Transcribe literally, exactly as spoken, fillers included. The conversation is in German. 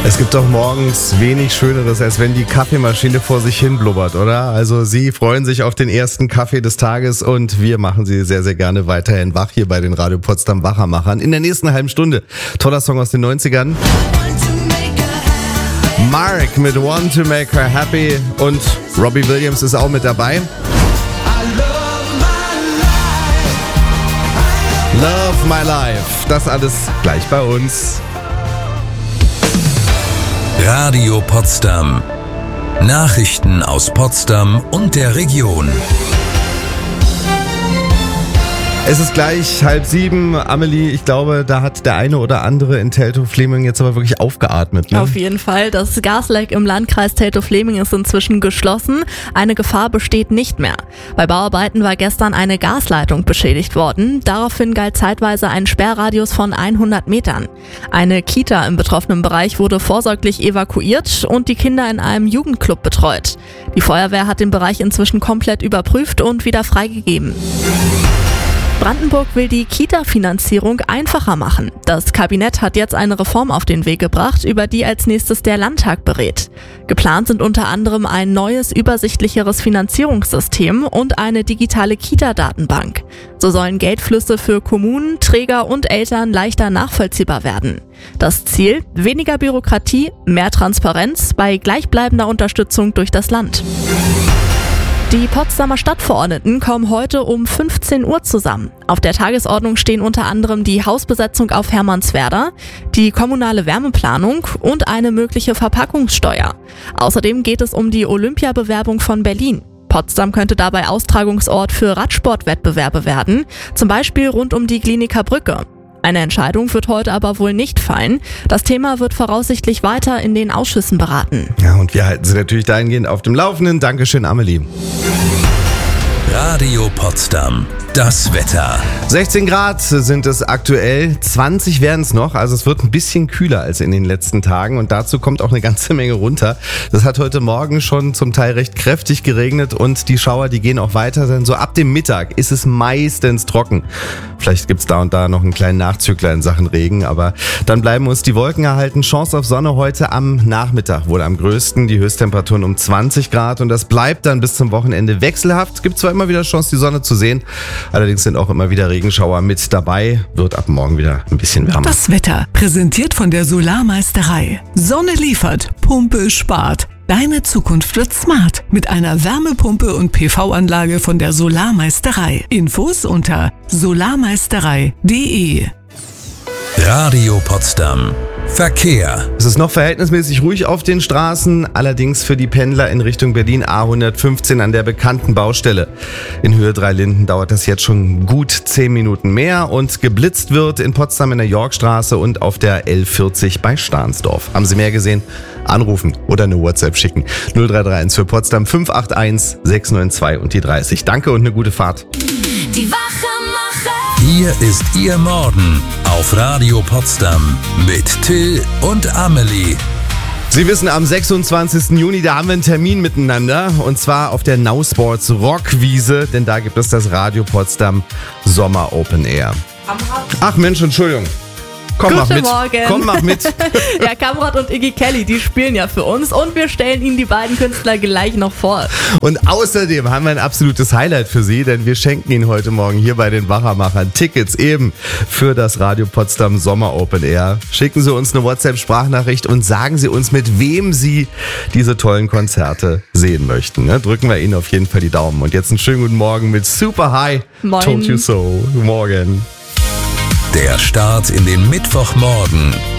Es gibt doch morgens wenig Schöneres, als wenn die Kaffeemaschine vor sich hin blubbert, oder? Also Sie freuen sich auf den ersten Kaffee des Tages und wir machen Sie sehr, sehr gerne weiterhin wach hier bei den Radio Potsdam Wachermachern. In der nächsten halben Stunde toller Song aus den neunzigern. Mark mit Want to Make Her Happy und Robbie Williams ist auch mit dabei. Love My Life, das alles gleich bei uns. Radio Potsdam. Nachrichten aus Potsdam und der Region. Es ist gleich halb sieben. Amelie, ich glaube, da hat der eine oder andere in Teltow-Fleming jetzt aber wirklich aufgeatmet. Ne? Auf jeden Fall. Das Gasleck im Landkreis Teltow-Fleming ist inzwischen geschlossen. Eine Gefahr besteht nicht mehr. Bei Bauarbeiten war gestern eine Gasleitung beschädigt worden. Daraufhin galt zeitweise ein Sperrradius von hundert Metern. Eine Kita im betroffenen Bereich wurde vorsorglich evakuiert und die Kinder in einem Jugendclub betreut. Die Feuerwehr hat den Bereich inzwischen komplett überprüft und wieder freigegeben. Brandenburg will die Kita-Finanzierung einfacher machen. Das Kabinett hat jetzt eine Reform auf den Weg gebracht, über die als nächstes der Landtag berät. Geplant sind unter anderem ein neues, übersichtlicheres Finanzierungssystem und eine digitale Kita-Datenbank. So sollen Geldflüsse für Kommunen, Träger und Eltern leichter nachvollziehbar werden. Das Ziel: weniger Bürokratie, mehr Transparenz bei gleichbleibender Unterstützung durch das Land. Die Potsdamer Stadtverordneten kommen heute um fünfzehn Uhr zusammen. Auf der Tagesordnung stehen unter anderem die Hausbesetzung auf Hermannswerder, die kommunale Wärmeplanung und eine mögliche Verpackungssteuer. Außerdem geht es um die Olympiabewerbung von Berlin. Potsdam könnte dabei Austragungsort für Radsportwettbewerbe werden, zum Beispiel rund um die Kliniker Brücke. Eine Entscheidung wird heute aber wohl nicht fallen. Das Thema wird voraussichtlich weiter in den Ausschüssen beraten. Ja, und wir halten Sie natürlich dahingehend auf dem Laufenden. Dankeschön, Amelie. Radio Potsdam. Das Wetter. sechzehn Grad sind es aktuell, zwanzig werden es noch, also es wird ein bisschen kühler als in den letzten Tagen und dazu kommt auch eine ganze Menge runter. Das hat heute Morgen schon zum Teil recht kräftig geregnet und die Schauer, die gehen auch weiter, denn so ab dem Mittag ist es meistens trocken. Vielleicht gibt's da und da noch einen kleinen Nachzügler in Sachen Regen, aber dann bleiben uns die Wolken erhalten. Chance auf Sonne heute am Nachmittag, wohl am größten, die Höchsttemperaturen um zwanzig Grad und das bleibt dann bis zum Wochenende wechselhaft. Gibt zwar immer wieder Chance, die Sonne zu sehen, allerdings sind auch immer wieder Regenschauer mit dabei. Wird ab morgen wieder ein bisschen wärmer. Das Wetter, präsentiert von der Solarmeisterei. Sonne liefert, Pumpe spart. Deine Zukunft wird smart mit einer Wärmepumpe und P V-Anlage von der Solarmeisterei. Infos unter solarmeisterei punkt de. Radio Potsdam. Verkehr. Es ist noch verhältnismäßig ruhig auf den Straßen, allerdings für die Pendler in Richtung Berlin A hundertfünfzehn an der bekannten Baustelle. In Höhe Drei Linden dauert das jetzt schon gut zehn Minuten mehr und geblitzt wird in Potsdam in der Yorkstraße und auf der L vierzig bei Stahnsdorf. Haben Sie mehr gesehen? Anrufen oder eine WhatsApp schicken. null drei drei eins für Potsdam fünf acht eins sechs neun zwei und die dreißig. Danke und eine gute Fahrt. Die Wachermacher. Hier ist Ihr Morgen auf Radio Potsdam mit Till und Amelie. Sie wissen, am sechsundzwanzigsten Juni, da haben wir einen Termin miteinander und zwar auf der Now Sports Rockwiese, denn da gibt es das Radio Potsdam Sommer Open Air. Ach Mensch, Entschuldigung. Komm, mach mit. Morgen. Komm, mach mit. Ja, Kamrat und Iggy Kelly, die spielen ja für uns und wir stellen Ihnen die beiden Künstler gleich noch vor. Und außerdem haben wir ein absolutes Highlight für Sie, denn wir schenken Ihnen heute Morgen hier bei den Wachermachern Tickets eben für das Radio Potsdam Sommer Open Air. Schicken Sie uns eine WhatsApp-Sprachnachricht und sagen Sie uns, mit wem Sie diese tollen Konzerte sehen möchten. Ne? Drücken wir Ihnen auf jeden Fall die Daumen. Und jetzt einen schönen guten Morgen mit Super High. Moin. Told You So. Morgen. Der Start in den Mittwochmorgen